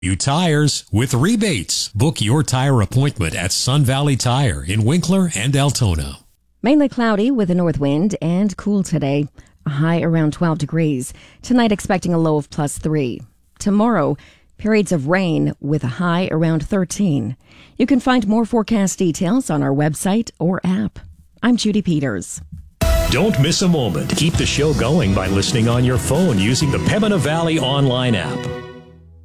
You tires with rebates. Book your tire appointment at Sun Valley Tire in Winkler and Altona. Mainly cloudy with a north wind and cool today. A high around 12 degrees. Tonight expecting a low of +3. Tomorrow, periods of rain with a high around 13. You can find more forecast details on our website or app. I'm Judy Peters. Don't miss a moment. Keep the show going by listening on your phone using the Pembina Valley online app.